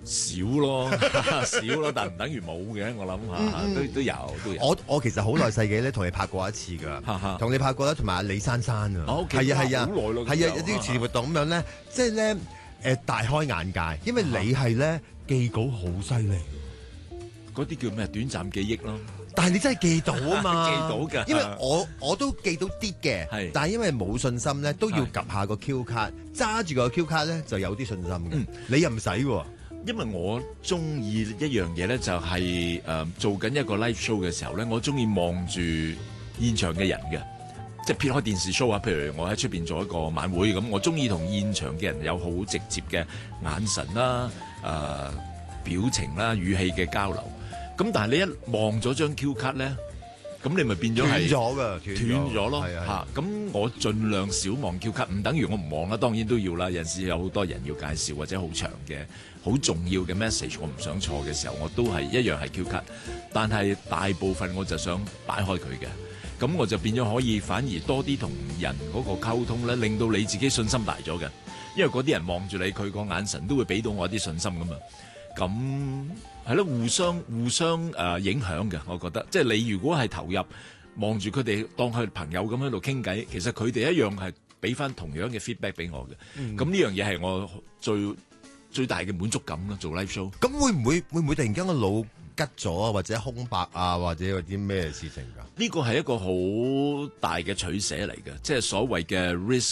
少咯，少咯，但唔等於冇嘅。我諗下，都有。 我其實好耐世紀咧，同你拍過一次㗎，同你拍過啦，同埋阿李珊珊啊，係啊， 好耐咯， 係啊，有啲慈善活動咁樣咧，即係咧大開眼界，因為你係咧記稿好犀利， 嗰啲叫咩？短暫記憶咯。 但係你真係記到啊嘛， 記到㗎。 因為我都記到啲嘅，但係因為冇信心咧，都要及下個 Q 卡，揸住個 Q 卡咧就有啲信心嘅。你又唔使喎。 因為我中意一樣嘢咧，就係做緊一個 live show 嘅時候咧，我中意望住現場嘅人嘅，即係撇開電視 show 啊。譬如我喺出邊做一個晚會咁，我中意同現場嘅人有好直接嘅眼神啦、表情啦、語氣嘅交流。咁但係你一望咗張 Q 卡咧，咁你咪變咗係斷咗咯嚇。咁我盡量少望 Q 卡，唔等於我唔望啦，當然都要啦。有陣時有好多人要介紹或者好長嘅、好重要嘅 message， 我唔想錯嘅時候，我都係一樣係 Q 卡。但係大部分我就想擺開佢嘅，咁我就變咗可以反而多啲同人嗰個溝通咧，令到你自己信心大咗嘅。因為嗰啲人望住你，佢個眼神都會俾到我啲信心噶嘛。咁係咯，互相影響嘅，我覺得。即係你如果係投入望住佢哋，當佢朋友咁喺度傾偈，其實佢哋一樣係俾翻同樣嘅 feedback 俾我嘅。咁呢樣嘢係我最大嘅滿足感咯，做 live show。 咁會唔會突然間個腦吉咗啊，或者空白啊，或者有啲咩事情㗎？ 呢個係一個好大嘅取捨嚟嘅，即係所謂嘅 risk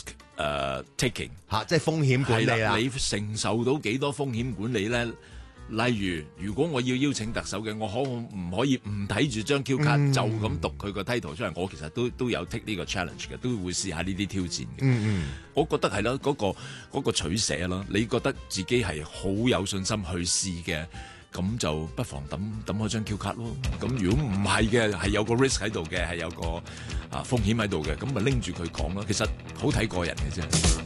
taking 即係風險管理啦。 你承受到幾多風險管理咧？例如，如果我要邀請特首嘅，我唔可以唔睇住張 Q 卡就咁讀佢個 title 出嚟？我其實都有 take 呢個 challenge 嘅，都會試下呢啲挑戰嘅。我覺得係咯，嗰個取捨咯。你覺得自己係好有信心去試嘅，咁就不妨抌開張 Q 卡咯。咁如果唔係嘅，係有個 risk 喺度嘅，係有個風險喺度嘅，咁咪拎住佢講咯。其實好睇個人嘅啫。